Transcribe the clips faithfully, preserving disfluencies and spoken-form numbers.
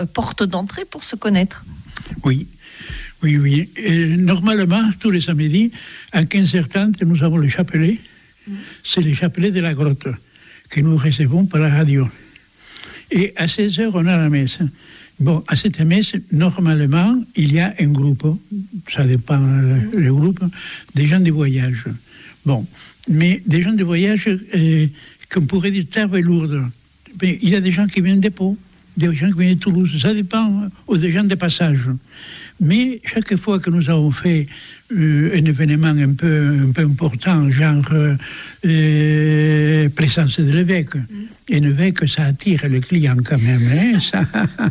porte d'entrée pour se connaître. Oui, oui, oui. Et normalement, tous les samedis, à quinze heures trente, nous avons le chapelet. Mmh. C'est le chapelet de la grotte que nous recevons par la radio. Et à seize heures, on a la messe. Bon, à cette messe, normalement, il y a un groupe, ça dépend mmh. le groupe, des gens de voyage. Bon, mais des gens de voyage, euh, qu'on pourrait dire Tarbes et Lourdes. Mais il y a des gens qui viennent de Pau, des gens qui viennent de Toulouse, ça dépend, ou des gens de passage. Mais chaque fois que nous avons fait euh, un événement un peu, un peu important, genre euh, présence de l'évêque, mm. et l'évêque, ça attire le client quand même. Hein, ça,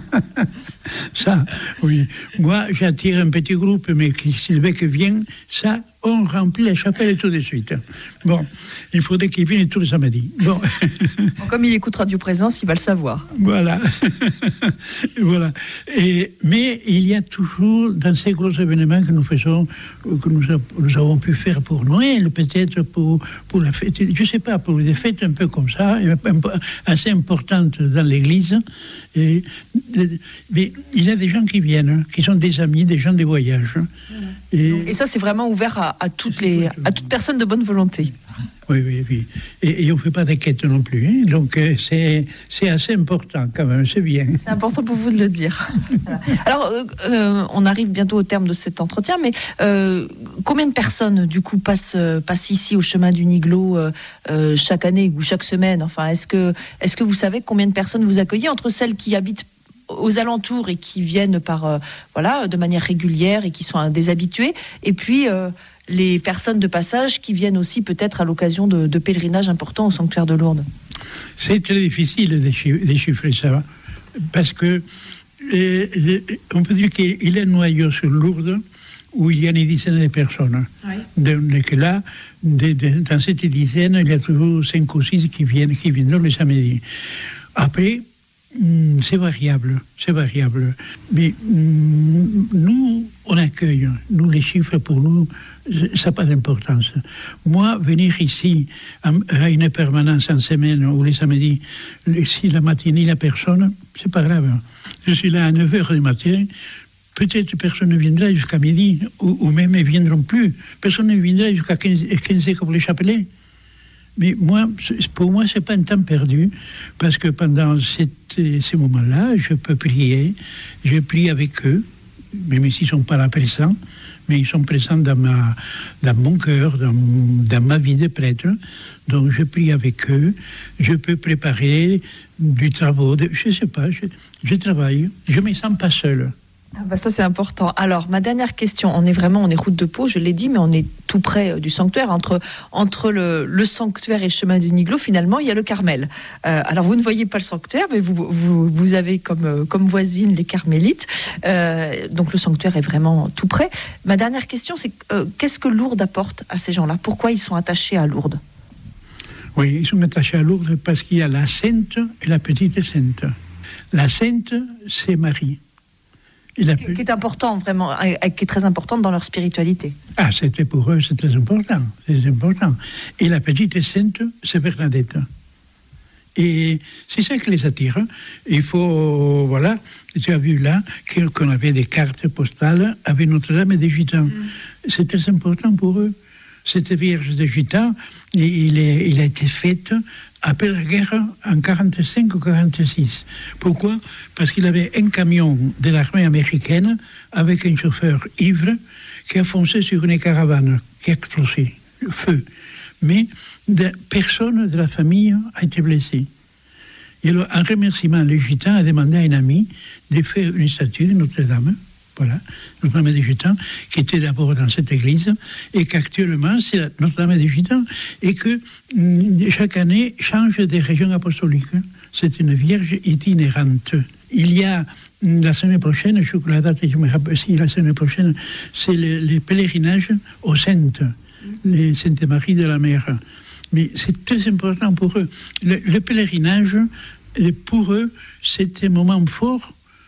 ça, oui. Moi, j'attire un petit groupe, mais si l'évêque vient, ça, on remplit la chapelle tout de suite. Bon, il faudrait qu'il vienne tous les samedis. Bon. Bon, comme il écoute Radio Présence, il va le savoir. Voilà. Voilà. Et, mais il y a toujours, dans ces gros événements que nous faisons, que nous, a, nous avons pu faire pour Noël, peut-être pour, pour la fête, je ne sais pas, pour des fêtes un peu comme ça, assez importantes dans l'église. Et, mais il y a des gens qui viennent, qui sont des amis, des gens de voyage. Et, et ça, c'est vraiment ouvert à, à, toutes les, à toute personne de bonne volonté. Oui, oui, oui. Et, et on ne fait pas d'enquête non plus. Hein. Donc, euh, c'est, c'est assez important quand même, c'est bien. C'est important pour vous de le dire. Voilà. Alors, euh, euh, on arrive bientôt au terme de cet entretien, mais euh, combien de personnes, du coup, passent, passent ici au chemin du Niglo euh, euh, chaque année ou chaque semaine? Enfin, est-ce que, est-ce que vous savez combien de personnes vous accueillez, entre celles qui habitent aux alentours et qui viennent par, euh, voilà, de manière régulière et qui sont des habitués, et puis euh, les personnes de passage qui viennent aussi peut-être à l'occasion de, de pèlerinages importants au sanctuaire de Lourdes? C'est très difficile de déchiffrer ça, parce que euh, on peut dire qu'il y a un noyau sur Lourdes où il y a une dizaine de personnes. Oui. Donc là, de, de, dans cette dizaine, il y a toujours cinq ou six qui viennent, qui viennent le samedi. Après, c'est variable, c'est variable. Mais nous, on accueille. Nous, les chiffres, pour nous, ça n'a pas d'importance. Moi, venir ici à une permanence en semaine ou les samedis, si la matinée, la personne, c'est pas grave. Je suis là à neuf heures du matin, peut-être personne ne viendra jusqu'à midi, ou, ou même ne viendront plus. Personne ne viendra jusqu'à quinze heures comme les chapelets. Mais moi, pour moi, ce n'est pas un temps perdu, parce que pendant cette, ces moments-là, je peux prier, je prie avec eux, même s'ils ne sont pas là présents, mais ils sont présents dans, ma, dans mon cœur, dans, dans ma vie de prêtre. Donc je prie avec eux, je peux préparer du travail, de, je ne sais pas, je, je travaille, je ne me sens pas seul. Ah bah ça c'est important. Alors ma dernière question, on est vraiment, on est route de Pau, je l'ai dit, mais on est tout près du sanctuaire, entre, entre le, le sanctuaire et le chemin du Niglo, finalement il y a le Carmel. Euh, alors vous ne voyez pas le sanctuaire, mais vous, vous, vous avez comme, comme voisine les carmélites, euh, donc le sanctuaire est vraiment tout près. Ma dernière question c'est euh, qu'est-ce que Lourdes apporte à ces gens-là? Pourquoi ils sont attachés à Lourdes? Oui, ils sont attachés à Lourdes parce qu'il y a la Sainte et la Petite Sainte. La Sainte, c'est Marie. Qui, qui est important vraiment, qui est très importante dans leur spiritualité. Ah, c'était pour eux, c'est très important, c'est important. Et la petite sainte, c'est Bernadette. Et c'est ça qui les attire. Il faut, voilà, tu as vu là qu'on avait des cartes postales avec Notre-Dame des Gitans. Mm. C'est très important pour eux. Cette Vierge des Gitans, il, est, il a été faite après la guerre en quarante-cinq ou quarante-six. Pourquoi? Parce qu'il avait un camion de l'armée américaine avec un chauffeur ivre qui a foncé sur une caravane, qui a explosé, feu. Mais de, personne de la famille a été blessé. Et alors, en remerciement, le gitan a demandé à un ami de faire une statue de Notre-Dame. Voilà, Notre-Dame des Gitans, qui était d'abord dans cette église, et qu'actuellement, c'est la Notre-Dame des Gitans, et que mm, chaque année change des régions apostoliques. C'est une vierge itinérante. Il y a, la semaine prochaine, je la date, je me rappelle, si la semaine prochaine, c'est le, les pèlerinages aux Saintes, les Saintes Marie de la Mer. Mais c'est très important pour eux. Le, le pèlerinage, pour eux, c'est un moment fort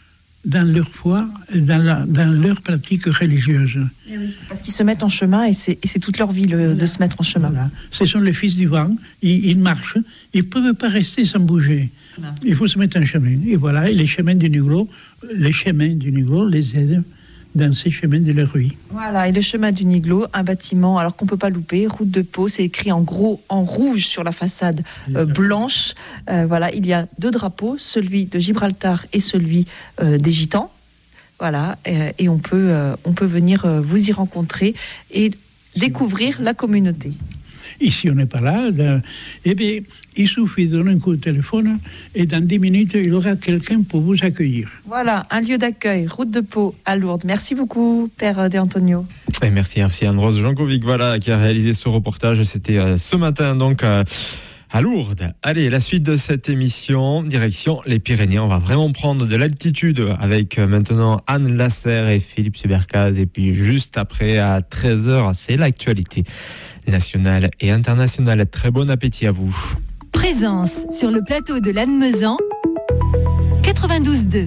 dans leur foi, dans, la, dans leur pratique religieuse. Eh oui, parce qu'ils se mettent en chemin et c'est, et c'est toute leur vie le, voilà. de se mettre en chemin. Voilà. Ce sont les fils du vent, ils, ils marchent, ils ne peuvent pas rester sans bouger. Voilà. Il faut se mettre en chemin. Et voilà, et les chemins du Niglo, les chemins du Niglo les aident dans ces chemins de leur vie. Voilà, et le chemin du Niglo, un bâtiment, alors qu'on ne peut pas louper, route de Pau, c'est écrit en gros, en rouge sur la façade euh, blanche. Euh, voilà, il y a deux drapeaux, celui de Gibraltar et celui euh, des Gitans. Voilà, et, et on peut, euh, on peut venir euh, vous y rencontrer et découvrir la communauté. Et si on n'est pas là, dans, eh bien, il suffit de donner un coup de téléphone et dans dix minutes, il y aura quelqu'un pour vous accueillir. Voilà, un lieu d'accueil, route de Pau à Lourdes. Merci beaucoup, Père De Antonio. Et merci, merci Andros Jankovic, voilà, qui a réalisé ce reportage. C'était euh, ce matin, donc, euh, à Lourdes. Allez, la suite de cette émission, direction les Pyrénées. On va vraiment prendre de l'altitude avec euh, maintenant Anne Lasserre et Philippe Subercaz. Et puis juste après, à treize heures, c'est l'actualité nationale et internationale. Très bon appétit à vous. Présence sur le plateau de Lannemezan, quatre-vingt-douze deux.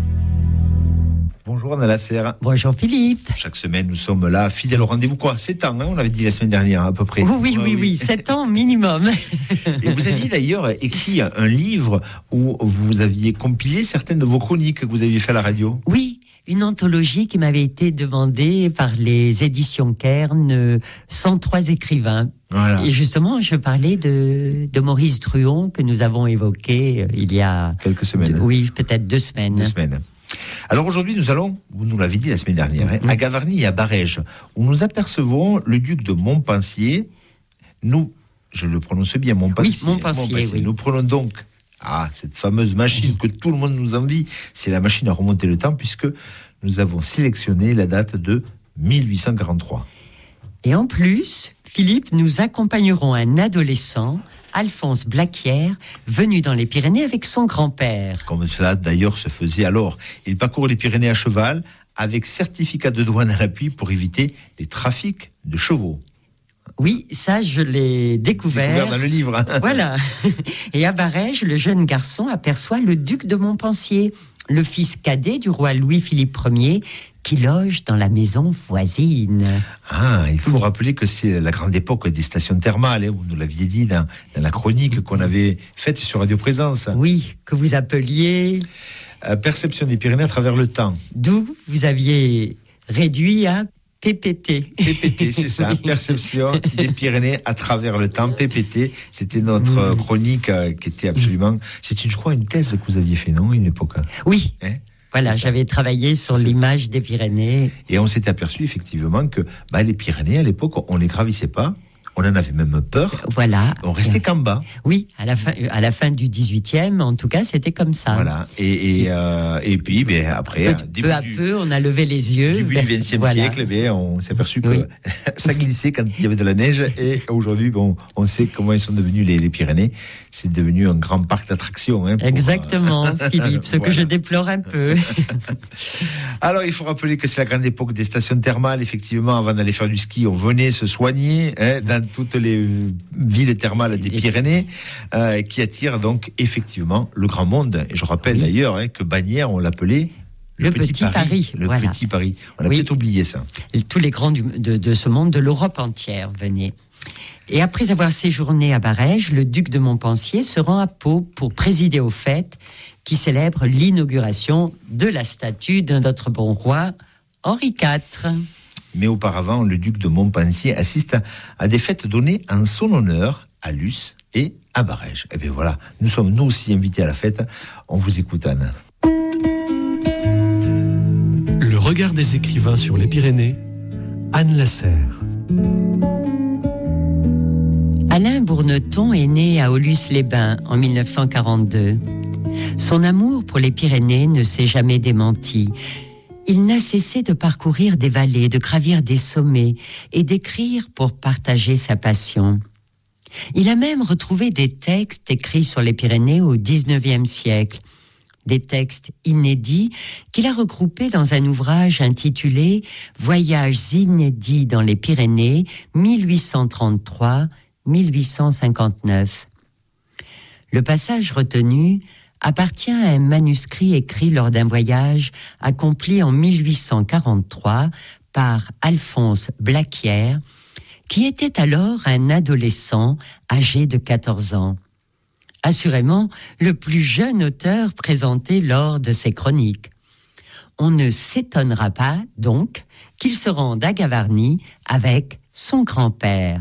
Bonjour Anne Lasserre. Bonjour Philippe. Chaque semaine, nous sommes là, fidèles au rendez-vous. Quoi, sept ans, hein, on l'avait dit la semaine dernière, à peu près. Oui, oui, oui, oui, sept ans minimum. Et vous aviez d'ailleurs écrit un livre où vous aviez compilé certaines de vos chroniques que vous aviez fait à la radio. Oui, une anthologie qui m'avait été demandée par les éditions Kern, cent trois écrivains. Voilà. Et justement, je parlais de, de Maurice Druon, que nous avons évoqué il y a... Quelques semaines. Deux, oui, peut-être deux semaines. Deux semaines. Alors aujourd'hui, nous allons, vous nous l'avez dit la semaine dernière, hein, à Gavarnie et à Barèges, où nous apercevons le duc de Montpensier. Nous, je le prononce bien, Montpensier. Oui, Montpensier, Montpensier. Oui. Nous prenons donc ah, cette fameuse machine que tout le monde nous envie. C'est la machine à remonter le temps, puisque nous avons sélectionné la date de mille huit cent quarante-trois. Et en plus, Philippe, nous accompagnerons un adolescent, Alphonse Blaquière, venu dans les Pyrénées avec son grand-père. Comme cela d'ailleurs se faisait alors. Il parcourt les Pyrénées à cheval avec certificat de douane à l'appui pour éviter les trafics de chevaux. Oui, ça je l'ai découvert. Découvert dans le livre. Hein. Voilà. Et à Barèges, le jeune garçon aperçoit le duc de Montpensier, le fils cadet du roi Louis-Philippe Ier, qui loge dans la maison voisine. Ah, il faut rappeler que c'est la grande époque des stations thermales, hein, vous nous l'aviez dit dans, dans la chronique qu'on avait faite sur Radio Présence. Oui, que vous appeliez... Euh, Perception des Pyrénées à travers le temps. D'où vous aviez réduit à P P T. P P T, c'est ça, oui. Perception des Pyrénées à travers le temps, P P T. C'était notre mmh. chronique euh, qui était absolument... C'est, je crois, une thèse que vous aviez fait, non, une époque? Oui. Hein? Voilà, j'avais travaillé sur c'est l'image des Pyrénées. Et on s'est aperçu effectivement que bah, les Pyrénées, à l'époque, on ne les gravissait pas. On en avait même peur. Voilà. On restait qu'en bas. Oui, à la fin, à la fin du dix-huitième, en tout cas, c'était comme ça. Voilà. Et, et, euh, et puis, ben, après, peu, peu à du, peu, on a levé les yeux. Début du vingtième voilà. siècle, ben, on s'est aperçu que oui. ça glissait quand il y avait de la neige. Et aujourd'hui, bon, on sait comment ils sont devenus les, les Pyrénées. C'est devenu un grand parc d'attractions. Hein, pour, exactement, euh... Philippe, ce voilà. que je déplore un peu. Alors, il faut rappeler que c'est la grande époque des stations thermales. Effectivement, avant d'aller faire du ski, on venait se soigner hein, dans toutes les villes thermales des Pyrénées, euh, qui attirent donc effectivement le grand monde. Et je rappelle oui. d'ailleurs hein, que Bagnères, on l'appelait le, le petit, petit Paris. Paris. Le voilà. petit Paris. On a oui. peut-être oublié ça. Tous les grands du, de, de ce monde, de l'Europe entière, venaient. Et après avoir séjourné à Barèges, le duc de Montpensier se rend à Pau pour présider aux fêtes qui célèbrent l'inauguration de la statue de notre bon roi Henri quatre. Mais auparavant, le duc de Montpensier assiste à, à des fêtes données en son honneur à Luce et à Barèges. Et bien voilà, nous sommes nous aussi invités à la fête. On vous écoute, Anne. Le regard des écrivains sur les Pyrénées, Anne Lasserre. Alain Bourneton est né à Aulus-les-Bains en mille neuf cent quarante-deux. Son amour pour les Pyrénées ne s'est jamais démenti. Il n'a cessé de parcourir des vallées, de gravir des sommets et d'écrire pour partager sa passion. Il a même retrouvé des textes écrits sur les Pyrénées au dix-neuvième siècle, des textes inédits qu'il a regroupés dans un ouvrage intitulé « Voyages inédits dans les Pyrénées mille huit cent trente-trois à mille huit cent cinquante-neuf ». Le passage retenu appartient à un manuscrit écrit lors d'un voyage accompli en mille huit cent quarante-trois par Alphonse Blaquière, qui était alors un adolescent âgé de quatorze ans. Assurément, le plus jeune auteur présenté lors de ces chroniques. On ne s'étonnera pas, donc, qu'il se rende à Gavarnie avec son grand-père.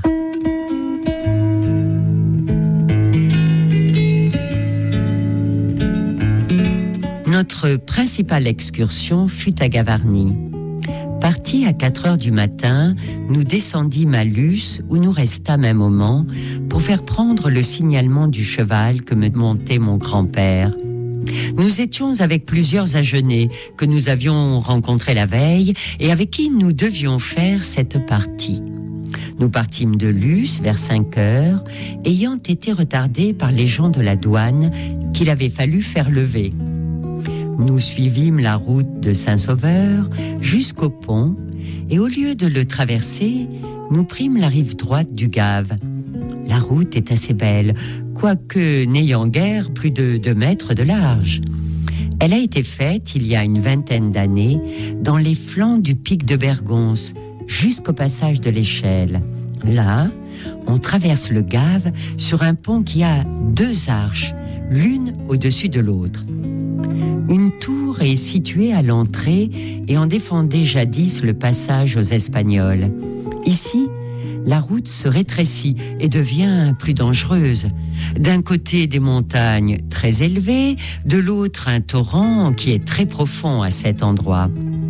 Notre principale excursion fut à Gavarnie. Partis à quatre heures du matin, nous descendîmes à Luce où nous restâmes un moment pour faire prendre le signalement du cheval que me montait mon grand-père. Nous étions avec plusieurs agenais que nous avions rencontrés la veille et avec qui nous devions faire cette partie. Nous partîmes de Luce vers cinq heures, ayant été retardés par les gens de la douane qu'il avait fallu faire lever. Nous suivîmes la route de Saint-Sauveur jusqu'au pont et au lieu de le traverser, nous prîmes la rive droite du Gave. La route est assez belle, quoique n'ayant guère plus de deux mètres de large. Elle a été faite il y a une vingtaine d'années dans les flancs du pic de Bergonce, jusqu'au passage de l'Échelle. Là, on traverse le Gave sur un pont qui a deux arches, l'une au-dessus de l'autre. Une tour est située à l'entrée et en défendait jadis le passage aux Espagnols. Ici, la route se rétrécit et devient plus dangereuse. D'un côté, des montagnes très élevées, de l'autre, un torrent qui est très profond à cet endroit.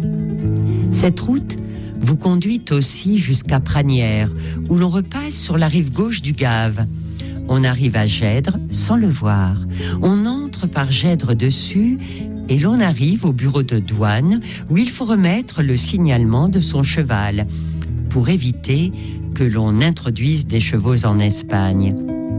Cette route vous conduit aussi jusqu'à Pranières, où l'on repasse sur la rive gauche du Gave. On arrive à Gèdre sans le voir. On entre par Gèdre dessus et l'on arrive au bureau de douane où il faut remettre le signalement de son cheval pour éviter que l'on introduise des chevaux en Espagne.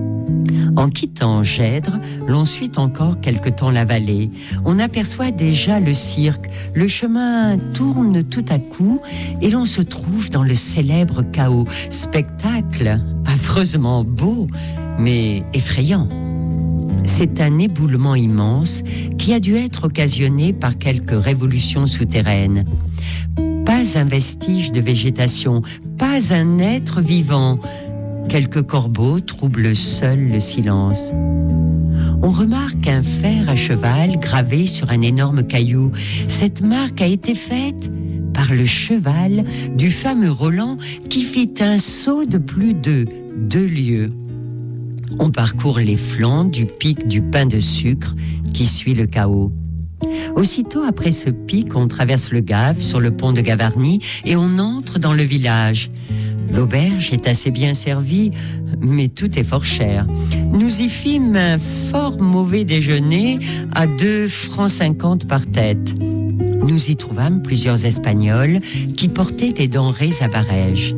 En quittant Gèdre, l'on suit encore quelque temps la vallée. On aperçoit déjà le cirque. Le chemin tourne tout à coup et l'on se trouve dans le célèbre chaos. Spectacle affreusement beau, mais effrayant. C'est un éboulement immense qui a dû être occasionné par quelques révolutions souterraines. Pas un vestige de végétation, pas un être vivant. Quelques corbeaux troublent seuls le silence. On remarque un fer à cheval gravé sur un énorme caillou. Cette marque a été faite par le cheval du fameux Roland qui fit un saut de plus de deux lieues. On parcourt les flancs du pic du pain de sucre qui suit le chaos. Aussitôt après ce pic, on traverse le Gave sur le pont de Gavarnie et on entre dans le village. L'auberge est assez bien servie, mais tout est fort cher. Nous y fîmes un fort mauvais déjeuner à deux francs cinquante par tête. Nous y trouvâmes plusieurs Espagnols qui portaient des denrées à barège.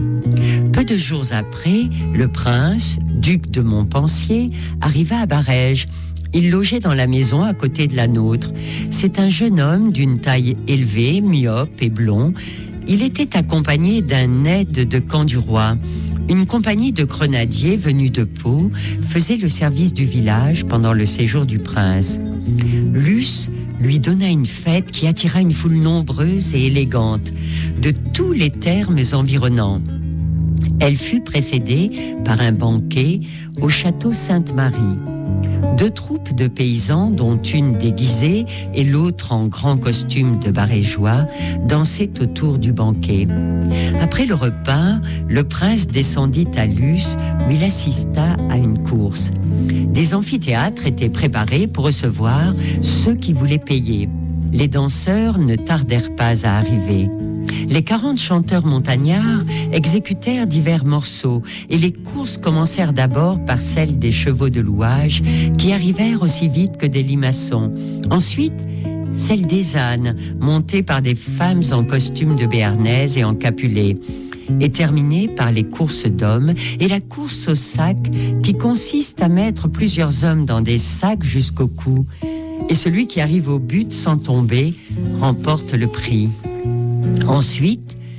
Peu de jours après, le prince, duc de Montpensier, arriva à Barège. Il logeait dans la maison à côté de la nôtre. C'est un jeune homme d'une taille élevée, myope et blond. Il était accompagné d'un aide de camp du roi. Une compagnie de grenadiers venus de Pau faisait le service du village pendant le séjour du prince. Luce lui donna une fête qui attira une foule nombreuse et élégante de tous les termes environnants. Elle fut précédée par un banquet au château Sainte-Marie. Deux troupes de paysans, dont une déguisée et l'autre en grand costume de barégeois, dansaient autour du banquet. Après le repas, le prince descendit à Luce où il assista à une course. Des amphithéâtres étaient préparés pour recevoir ceux qui voulaient payer. Les danseurs ne tardèrent pas à arriver. Les quarante chanteurs montagnards exécutèrent divers morceaux et les courses commencèrent d'abord par celles des chevaux de louage qui arrivèrent aussi vite que des limaçons. Ensuite, celle des ânes, montées par des femmes en costume de béarnaise et en capulet, et terminée par les courses d'hommes et la course au sac qui consiste à mettre plusieurs hommes dans des sacs jusqu'au cou. Et celui qui arrive au but sans tomber remporte le prix. Ensuite,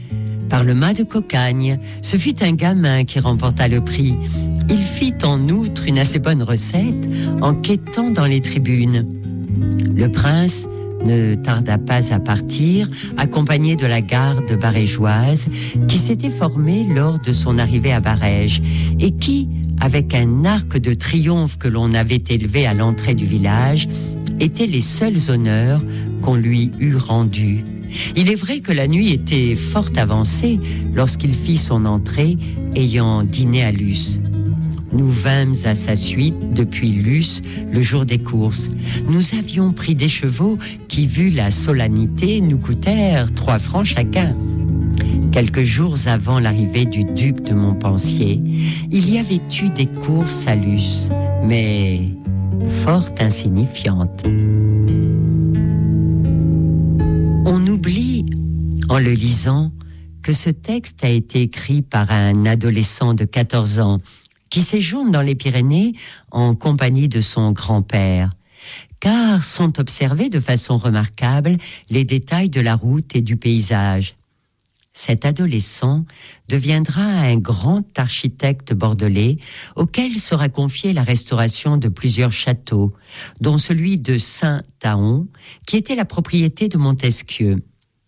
par le mât de Cocagne. Ce fut un gamin qui remporta le prix. Il fit en outre une assez bonne recette en quêtant dans les tribunes. Le prince ne tarda pas à partir, accompagné de la garde barégeoise qui s'était formée lors de son arrivée à Barège et qui, avec un arc de triomphe que l'on avait élevé à l'entrée du village, étaient les seuls honneurs qu'on lui eût rendus. Il est vrai que la nuit était fort avancée lorsqu'il fit son entrée, ayant dîné à Luce. Nous vînmes à sa suite depuis Luce le jour des courses. Nous avions pris des chevaux qui, vu la solennité, nous coûtèrent trois francs chacun. Quelques jours avant l'arrivée du duc de Montpensier, il y avait eu des courses à Luce, mais fort insignifiantes. On oublie, en le lisant, que ce texte a été écrit par un adolescent de quatorze ans qui séjourne dans les Pyrénées en compagnie de son grand-père, car sont observés de façon remarquable les détails de la route et du paysage. Cet adolescent deviendra un grand architecte bordelais auquel sera confiée la restauration de plusieurs châteaux, dont celui de Saint-Taon, qui était la propriété de Montesquieu.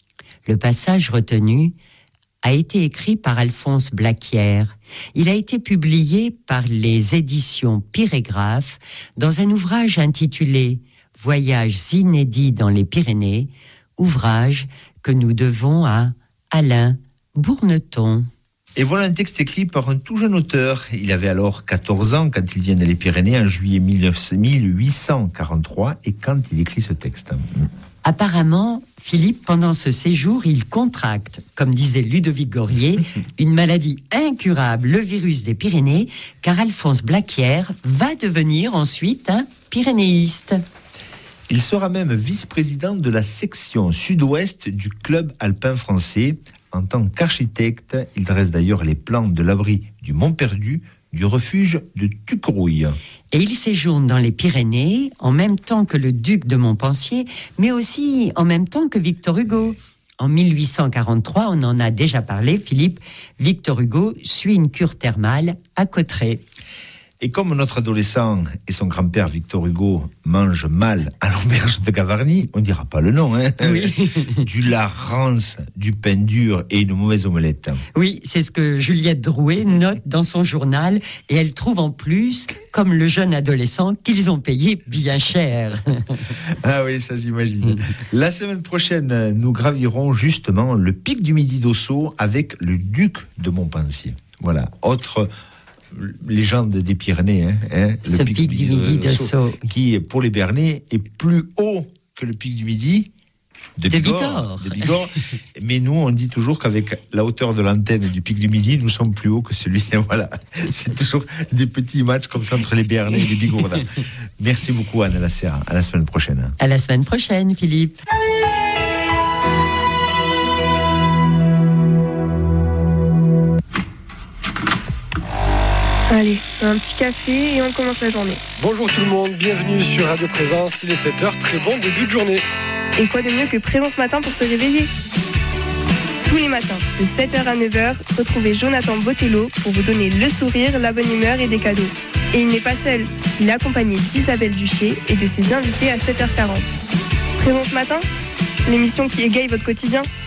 Le passage retenu a été écrit par Alphonse Blaquière. Il a été publié par les éditions Pyrégraphe dans un ouvrage intitulé « Voyages inédits dans les Pyrénées », ouvrage que nous devons à Alain Bourneton. Et voilà un texte écrit par un tout jeune auteur. Il avait alors quatorze ans quand il vient dans les Pyrénées en juillet mille huit cent quarante-trois et quand il écrit ce texte. Apparemment, Philippe, pendant ce séjour, il contracte, comme disait Ludovic Gorier, une maladie incurable, le virus des Pyrénées, car Alphonse Blaquière va devenir ensuite un pyrénéiste. Il sera même vice-président de la section sud-ouest du club alpin français. En tant qu'architecte, il dresse d'ailleurs les plans de l'abri du Mont-Perdu, du refuge de Tuquerouille. Et il séjourne dans les Pyrénées en même temps que le duc de Montpensier, mais aussi en même temps que Victor Hugo. En mille huit cent quarante-trois, on en a déjà parlé, Philippe, Victor Hugo suit une cure thermale à Cauterets. Et comme notre adolescent et son grand-père Victor Hugo mangent mal à l'auberge de Gavarnie, on ne dira pas le nom, hein, oui. du lard rance, du pain dur et une mauvaise omelette. Oui, c'est ce que Juliette Drouet note dans son journal, et elle trouve en plus, comme le jeune adolescent, qu'ils ont payé bien cher. Ah oui, ça j'imagine. La semaine prochaine, nous gravirons justement le pic du Midi d'Ossau avec le duc de Montpensier. Voilà, autre légende des Pyrénées, hein, hein, ce le pic, pic du Midi d'Ossau, qui pour les Bernais est plus haut que le pic du Midi de, de Bigorre, Bigorre. de Bigorre. Mais nous, on dit toujours qu'avec la hauteur de l'antenne du pic du Midi, nous sommes plus hauts que celui. Voilà, c'est toujours des petits matchs comme ça entre les Bernais et les Bigourdins. Merci beaucoup, Anne Lasserre. À la semaine prochaine. À la semaine prochaine, Philippe. Allez, un petit café et on commence la journée. Bonjour tout le monde, bienvenue sur Radio Présence, il est sept heures, très bon début de journée. Et quoi de mieux que Présence Matin pour se réveiller ? Tous les matins, de sept heures à neuf heures, retrouvez Jonathan Botello pour vous donner le sourire, la bonne humeur et des cadeaux. Et il n'est pas seul, il est accompagné d'Isabelle Duché et de ses invités à sept heures quarante. Présence Matin, l'émission qui égaye votre quotidien.